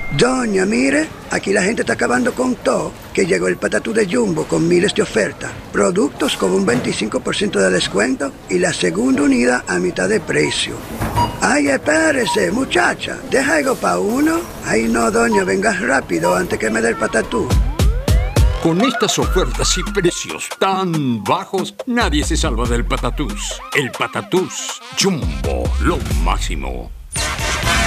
Doña, mire, aquí la gente está acabando con todo, que llegó el Patatú de Jumbo con miles de ofertas. Productos con un 25% de descuento y la segunda unidad a mitad de precio. Ay, espérese, muchacha, ¿deja algo para uno? Ay, no, doña, venga rápido antes que me dé el Patatú. Con estas ofertas y precios tan bajos, nadie se salva del Patatús. El Patatús Jumbo, lo máximo.